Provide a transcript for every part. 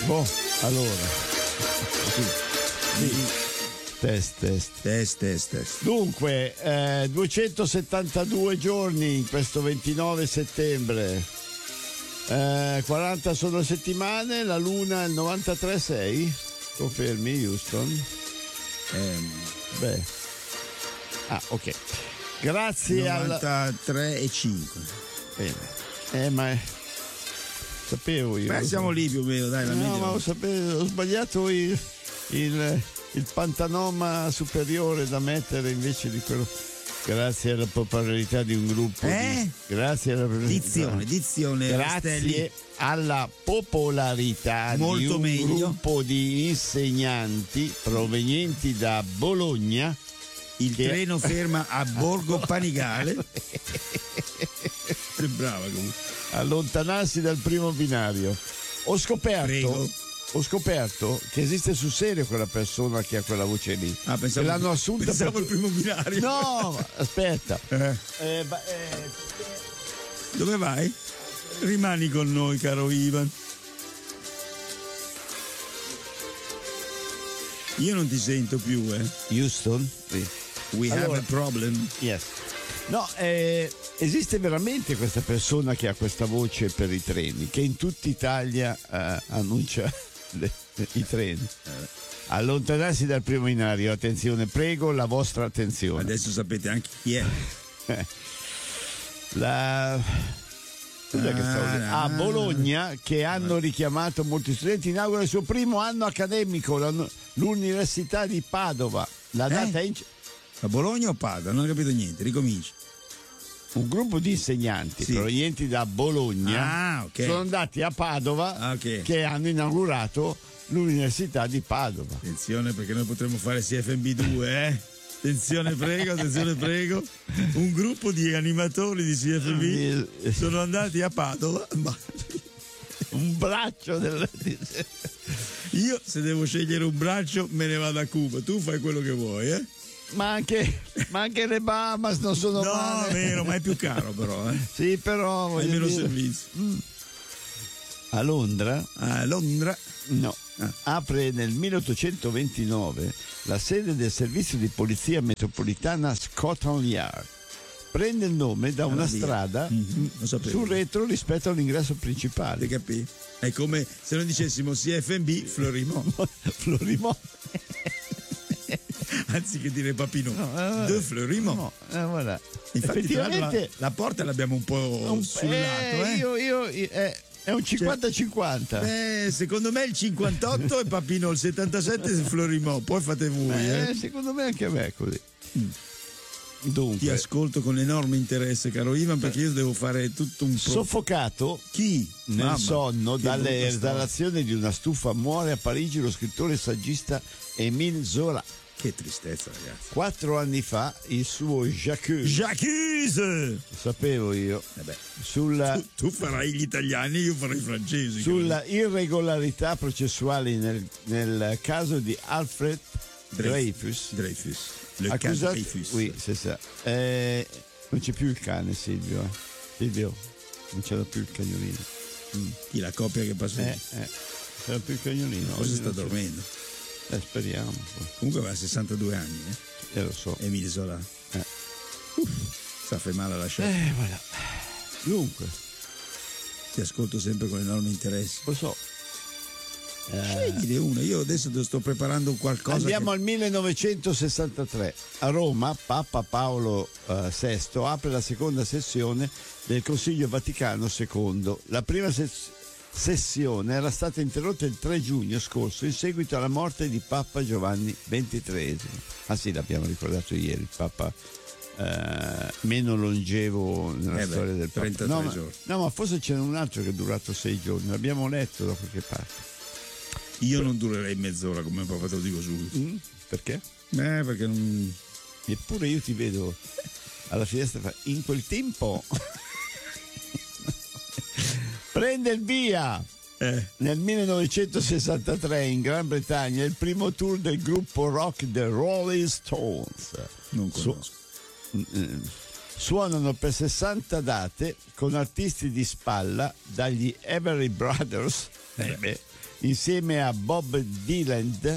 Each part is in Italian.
Boh, allora. Sì. Test. Dunque, 272 giorni in questo 29 settembre. 40 sono settimane, la luna è il 93,6. Confermi, Houston? Beh. Ah, ok. Grazie 93,5. Bene. Ma sapevo io. Beh, siamo lì più o meno, dai, la media. No, ma ho sbagliato il pantanoma superiore da mettere invece di quello. Grazie alla popolarità di un gruppo. Grazie alla dizione. Grazie alla popolarità molto di un gruppo di insegnanti provenienti da Bologna. Il treno ferma a Borgo Panigale. È brava comunque. Allontanarsi dal primo binario. Ho scoperto che esiste sul serio quella persona che ha quella voce lì. Pensavo, l'hanno assunta pensavo il primo binario. No, aspetta. Dove vai? Rimani con noi, caro Ivan. Io non ti sento più, Houston? Sì. We have a problem. Yes. No, esiste veramente questa persona che ha questa voce per i treni, che in tutta Italia annuncia i treni. Allontanarsi dal primo binario, attenzione, prego la vostra attenzione. Adesso sapete anche chi è. A Bologna, che hanno richiamato molti studenti, inaugura il suo primo anno accademico, l'Università di Padova. La data è a Bologna o Padova? Non ho capito niente, ricominci. Un gruppo di insegnanti provenienti da Bologna sono andati a Padova, che hanno inaugurato l'Università di Padova. Attenzione, perché noi potremmo fare CFMB2, Attenzione prego. Un gruppo di animatori di CFB sono andati a Padova. Un braccio Io, se devo scegliere un braccio, me ne vado a Cuba. Tu fai quello che vuoi, Ma anche le Bahamas non sono male. No, vero, ma è più caro però, Sì, però hai meno servizio. A Londra? No. Apre nel 1829 la sede del servizio di polizia metropolitana Scotland Yard. Prende il nome da una strada sul retro rispetto all'ingresso principale. Capì? È come se noi dicessimo CFMB Florimont. Anziché dire Papineau, de Fleurimont. Voilà. Infatti, effettivamente la porta l'abbiamo un po' sul lato. È un 50-50. Secondo me il 58 è Papino, il 77 è Florimont, poi fate voi. Secondo me anche a me è così. Dunque, ti ascolto con enorme interesse, caro Ivan, perché io devo fare tutto un soffocato nel sonno dalle esaltazioni di una stufa, muore a Parigi lo scrittore e saggista Émile Zola. Che tristezza, ragazzi. 4 anni fa il suo J'accuse! Sapevo io. Tu farai gli italiani, io farò i francesi. Sulla irregolarità processuali nel caso di Alfred Dreyfus. Accusato, non c'è più il cane, Silvio. Non c'era più il cagnolino. Chi, la coppia che passa? C'era più il cagnolino. Forse sta dormendo. Speriamo. Comunque aveva 62 anni, lo so. Emile Zola. Sta fe male a lasciare. Voilà. Dunque, ti ascolto sempre con enorme interesse. Lo so. Scegliene una, io adesso sto preparando qualcosa. Andiamo al 1963. A Roma, Papa Paolo VI apre la seconda sessione del Consiglio Vaticano II. La prima sessione era stata interrotta il 3 giugno scorso in seguito alla morte di Papa Giovanni XXIII. Ah sì, l'abbiamo ricordato ieri, il Papa meno longevo nella storia del Papa. 33 giorni. No, ma forse c'è un altro che è durato 6 giorni, l'abbiamo letto da qualche parte. Io non durerei mezz'ora come Papa, te lo dico subito. Perché? Perché non... Eppure io ti vedo alla finestra in quel tempo. Prende il via nel 1963 in Gran Bretagna il primo tour del gruppo rock The Rolling Stones. Non conosco. Suonano per 60 date con artisti di spalla, dagli Everly Brothers insieme a Bo Dylan,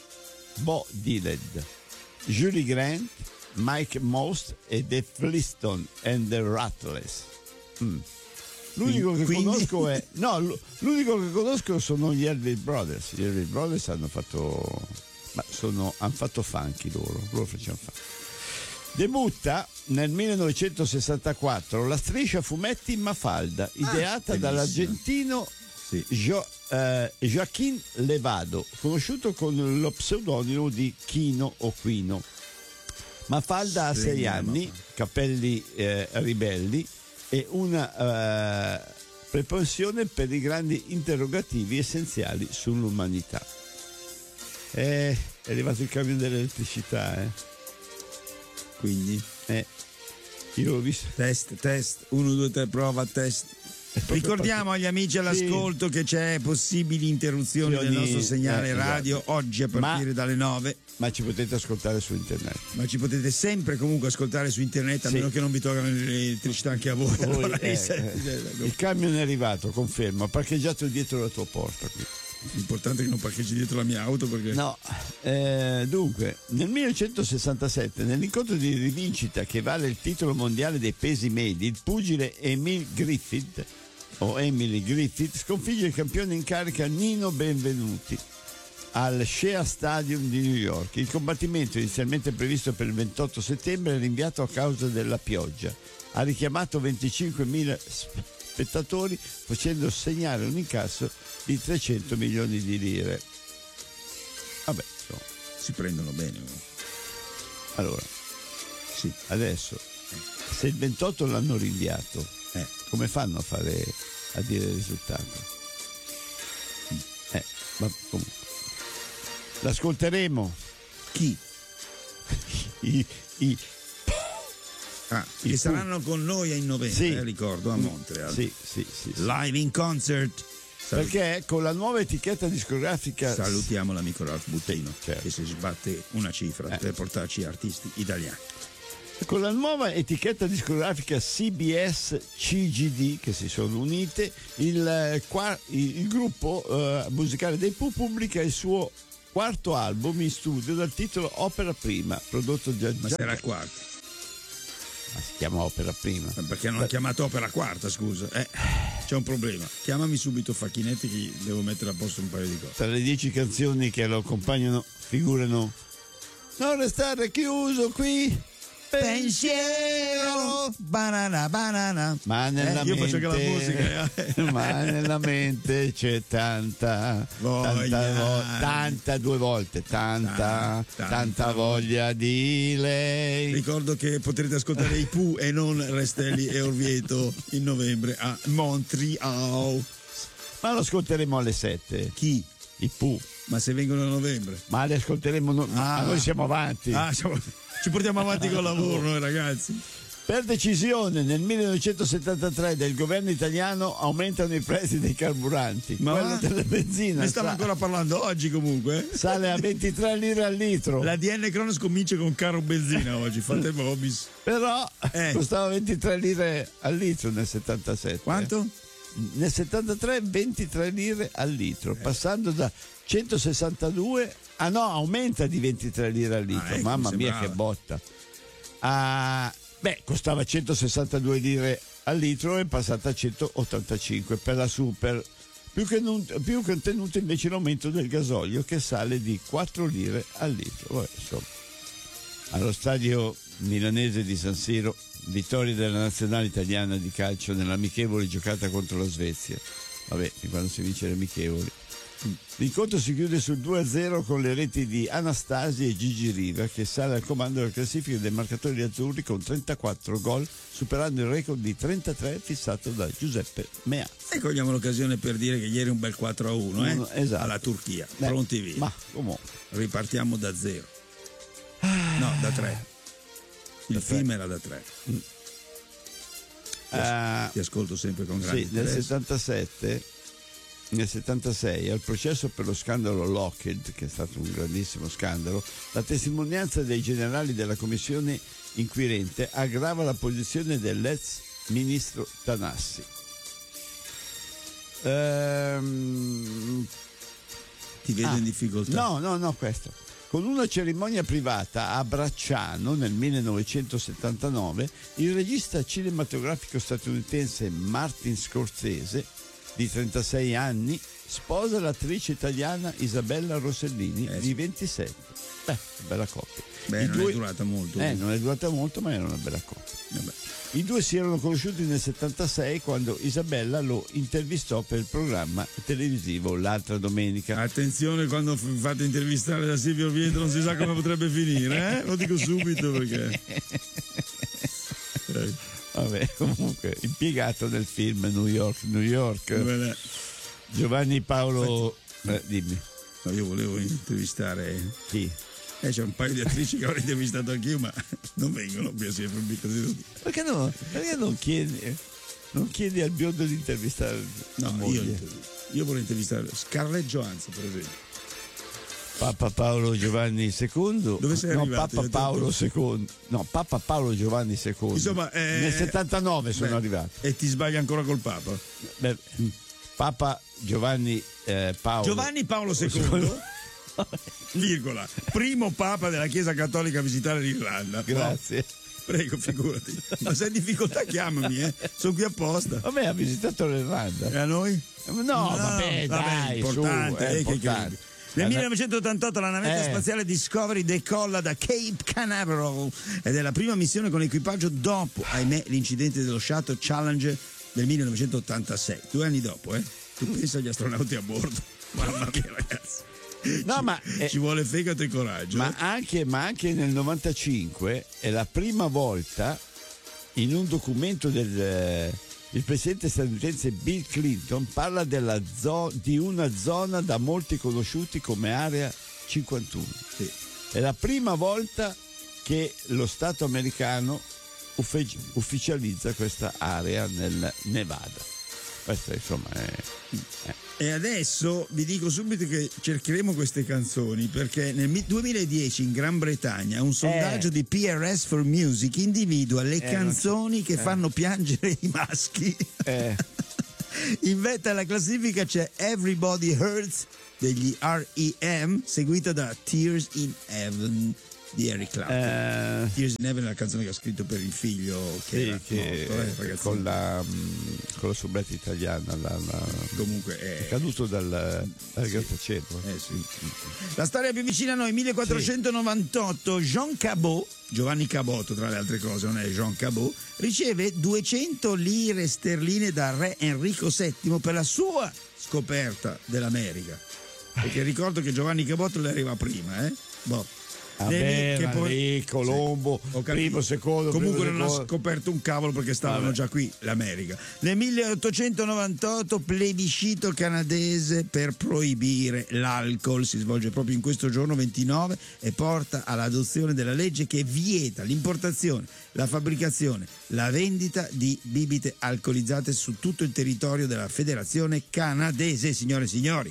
Julie Grant, Mike Most e The Flintstone and the Rattles. L'unico che conosco è l'unico che conosco sono gli Everly Brothers. Gli Everly Brothers hanno fatto funky loro facevano funky. Debutta nel 1964 la striscia fumetti Mafalda, ideata dall'argentino Joaquín Levado, conosciuto con lo pseudonimo di Kino o Quino. Mafalda ha 6 anni, capelli ribelli e una propensione per i grandi interrogativi essenziali sull'umanità. È arrivato il cambio dell'elettricità, Quindi? Io l'ho visto. Test, 1, 2, 3, prova, test. Ricordiamo agli amici all'ascolto che c'è possibili interruzioni del nostro segnale radio oggi a partire dalle 9. Ma ci potete ascoltare su internet. Ma ci potete sempre comunque ascoltare su internet, a meno che non vi tolgano l'elettricità anche a voi. Allora, il camion è arrivato, confermo, ha parcheggiato dietro la tua porta qui. L'importante è che non parcheggi dietro la mia auto perché... No, dunque, nel 1967, nell'incontro di rivincita che vale il titolo mondiale dei pesi medi, il pugile Emily Griffith sconfigge il campione in carica Nino Benvenuti al Shea Stadium di New York. Il combattimento, inizialmente previsto per il 28 settembre, è rinviato a causa della pioggia. Ha richiamato 25.000 spettatori, facendo segnare un incasso di 300 milioni di lire. Vabbè, insomma. Si prendono bene. Allora, sì, adesso, se il 28 l'hanno rinviato, come fanno a dire il risultato? Ma comunque. L'ascolteremo. Chi? Che saranno con noi in novembre, ricordo, a Montreal. Sì. Live in concert. Perché con la nuova etichetta discografica... Salutiamo l'amico Ralph Buttino, certo, che si sbatte una cifra per portarci artisti italiani. Con la nuova etichetta discografica CBS CGD, che si sono unite, il gruppo musicale dei Pooh pubblica il suo quarto album in studio dal titolo Opera Prima, prodotto da... Ma sarà il quarto? Ma si chiama Opera Prima. Perché non ha chiamato Opera Quarta, scusa? C'è un problema. Chiamami subito Facchinetti che devo mettere a posto un paio di cose. Tra le 10 canzoni che lo accompagnano figurano Non restare chiuso qui, pensiero, banana. Ma nella mente, io faccio anche la musica. Ma nella mente c'è tanta voglia di lei. Ricordo che potrete ascoltare i Pooh e non Restelli e Orvieto in novembre a Montreal. Ma lo ascolteremo alle 7. Chi? I Pooh. Ma se vengono a novembre? Ma li ascolteremo noi siamo avanti. Ci portiamo avanti col lavoro noi ragazzi. Per decisione nel 1973 del governo italiano aumentano i prezzi dei carburanti. Quello della benzina. Ne stiamo ancora parlando oggi comunque. Sale a 23 lire al litro. La DN Cronos comincia con caro benzina oggi, fate Bobis. Però costava 23 lire al litro nel 77. Quanto? Nel 73 23 lire al litro, passando da 162 aumenta di 23 lire al litro. Mamma mia, che botta. Costava 162 lire al litro, è passata a 185 per la super. Più contenuto invece l'aumento del gasolio, che sale di 4 lire al litro. Insomma, allo stadio milanese di San Siro, vittoria della nazionale italiana di calcio nell'amichevole giocata contro la Svezia. Fin quando si vince le amichevoli. L'incontro si chiude sul 2-0 con le reti di Anastasi e Gigi Riva, che sale al comando della classifica dei marcatori azzurri con 34 gol, superando il record di 33 fissato da Giuseppe Meazza. E cogliamo l'occasione per dire che ieri un bel 4-1 esatto, alla Turchia. Pronti via. Ma comunque ripartiamo da 0. No, da 3. Il film era da 3. Ti ascolto sempre con grande interesse. Nel 76, al processo per lo scandalo Lockheed, che è stato un grandissimo scandalo, la testimonianza dei generali della commissione inquirente aggrava la posizione dell'ex ministro Ti vedo in difficoltà. No, questo. Con una cerimonia privata a Bracciano nel 1979, il regista cinematografico statunitense Martin Scorsese, di 36 anni, sposa l'attrice italiana Isabella Rossellini, di 27. Bella coppia. Beh, non è durata molto. Non è durata molto, ma era una bella coppia. I due si erano conosciuti nel 76 quando Isabella lo intervistò per il programma televisivo L'altra domenica. Attenzione quando fate intervistare da Silvio Orvieto, non si sa come potrebbe finire, Lo dico subito perché. Vabbè, comunque, impiegato nel film New York. Giovanni Paolo, dimmi. No, io volevo intervistare. Chi? C'è un paio di attrici che avrei intervistato anch'io, ma non vengono qui a CFB così. Perché no? Perché non chiedi al biondo di intervistare la moglie? Io vorrei intervistare Scarlett Johansson, per esempio. Papa Paolo Giovanni II. Dove sei arrivato? Papa Paolo II. No, Papa Paolo Giovanni II. Insomma, nel 79 sono arrivato. E ti sbagli ancora col Papa? Papa Giovanni Paolo. Giovanni Paolo II. Virgola, primo Papa della Chiesa Cattolica a visitare l'Irlanda. Grazie. Prego, figurati. Ma se hai difficoltà chiamami, sono qui apposta. Vabbè, ha visitato l'Irlanda. E a noi? No, vabbè, dai, importante, è importante. Nel 1988 la navetta spaziale Discovery decolla da Cape Canaveral ed è la prima missione con equipaggio dopo, ahimè, l'incidente dello Shuttle Challenger del 1986. 2 anni dopo, Tu pensa agli astronauti a bordo. Mamma mia, ragazzi. No, ma ci vuole fegato e coraggio. Ma anche nel 95 è la prima volta in un documento il presidente statunitense Bill Clinton parla di una zona da molti conosciuti come Area 51. Sì. È la prima volta che lo Stato americano ufficializza questa area nel Nevada. Questo insomma è. E adesso vi dico subito che cercheremo queste canzoni perché nel 2010 in Gran Bretagna un sondaggio di PRS for Music individua le canzoni che fanno piangere i maschi. In vetta alla classifica c'è Everybody Hurts degli R.E.M. seguita da Tears in Heaven di Eric Clapton. Tears in Heaven è la canzone che ha scritto per il figlio che morto, con la soubretta italiana comunque è caduto dal grattacielo. Sì. La storia più vicina a noi, 1498, Giovanni Cabot, tra le altre cose, non è Jean Cabot, riceve 200 lire sterline dal re Enrico VII per la sua scoperta dell'America, perché ricordo che Giovanni Cabot le arriva prima, Colombo, primo, secondo. Comunque non ha scoperto un cavolo perché stavano già qui l'America. Nel 1898 plebiscito canadese per proibire l'alcol si svolge proprio in questo giorno 29 e porta all'adozione della legge che vieta l'importazione, la fabbricazione, la vendita di bibite alcolizzate su tutto il territorio della Federazione canadese, signore e signori.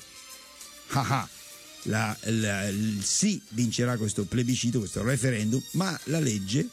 Il sì vincerà questo plebiscito, questo referendum, ma la legge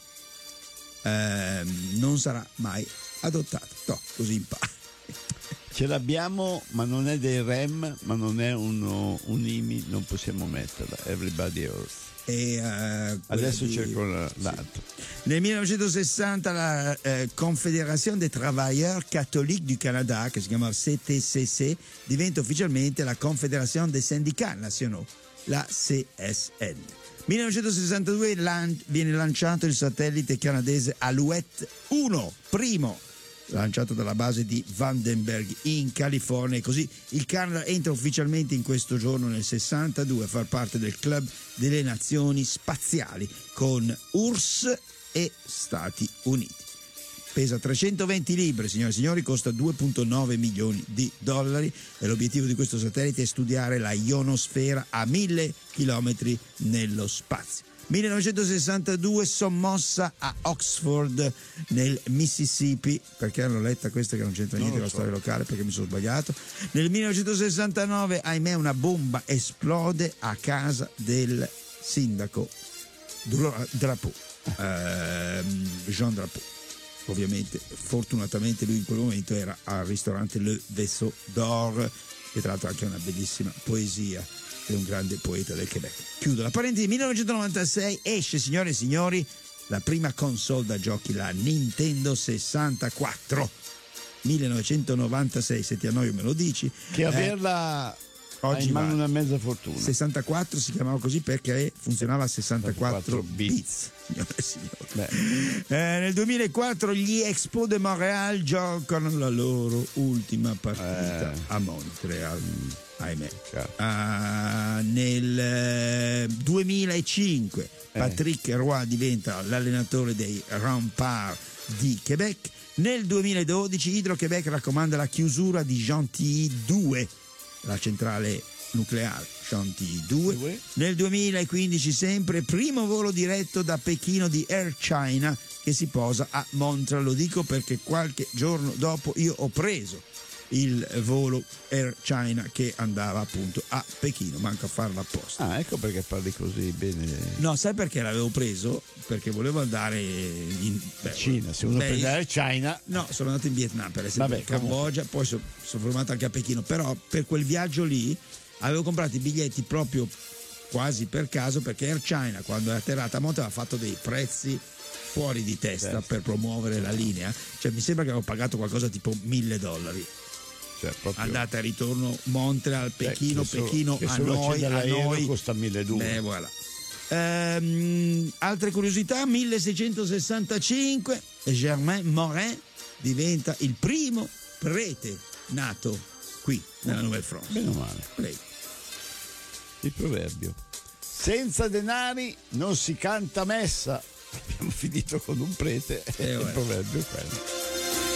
non sarà mai adottata. Così impara. Ce l'abbiamo, ma non è dei REM, ma non è un IMI, non possiamo metterla. Everybody Earth. Adesso cerco l'altro. Nel 1960 la Confédération des Travailleurs Catholiques du Canada, che si chiama CTCC, diventa ufficialmente la Confédération des Syndicats Nationaux, la CSN. 1962 viene lanciato il satellite canadese Alouette 1, primo, lanciato dalla base di Vandenberg in California, e così il Canada entra ufficialmente in questo giorno nel 62 a far parte del club delle nazioni spaziali con URSS e Stati Uniti. Pesa 320 libbre, signore e signori, costa 2,9 milioni di dollari e l'obiettivo di questo satellite è studiare la ionosfera a 1000 chilometri nello spazio. 1962 sommossa a Oxford nel Mississippi, perché hanno letta questa che non c'entra niente con la storia locale perché mi sono sbagliato. Nel 1969 ahimè una bomba esplode a casa del sindaco Drapeau, Jean Drapeau. Ovviamente, fortunatamente lui in quel momento era al ristorante Le Vaisseau d'Or e tra l'altro anche una bellissima poesia di un grande poeta del Quebec. Chiudo la parentesi. 1996 esce, signore e signori, la prima console da giochi, la Nintendo 64. 1996, se ti annoio me lo dici. Che averla oggi in mano una mezza fortuna. 64 si chiamava così perché funzionava a 64 bits. Signore e signori. Nel 2004 gli Expos de Montréal giocano la loro ultima partita a Montreal. Ahimè. Nel 2005 Patrick Roy diventa l'allenatore dei Remparts di Québec. Nel 2012 Hydro-Québec raccomanda la chiusura di Gentilly 2, la centrale nucleare Gentilly 2. Nel 2015 sempre primo volo diretto da Pechino di Air China che si posa a Montreal. Lo dico perché qualche giorno dopo io ho preso il volo Air China che andava appunto a Pechino, manco a farlo apposta. Ah, ecco perché parli così bene. No, sai perché l'avevo preso? Perché volevo andare in Cina, se uno prende Air China. No, sono andato in Vietnam per esempio, in Cambogia, poi sono fermato anche a Pechino, però per quel viaggio lì avevo comprato i biglietti proprio quasi per caso, perché Air China quando è atterrata a Monte aveva fatto dei prezzi fuori di testa per promuovere la linea, cioè mi sembra che avevo pagato qualcosa tipo $1.000. Cioè, andata e ritorno Montreal, Pechino, Pechino a noi costa 1.200. Voilà. Altre curiosità: 1665 Germain Morin diventa il primo prete nato qui nella Nouvelle-France. Meno male. Prego. Il proverbio: senza denari non si canta messa. Abbiamo finito con un prete. Il proverbio è quello.